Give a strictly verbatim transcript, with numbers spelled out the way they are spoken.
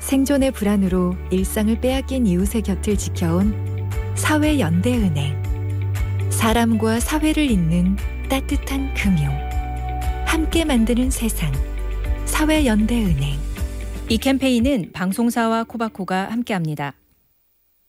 생존의 불안으로 일상을 빼앗긴 이웃의 곁을 지켜온 사회연대은행. 사람과 사회를 잇는 따뜻한 금융. 함께 만드는 세상. 사회연대은행. 이 캠페인은 방송사와 코바코가 함께합니다.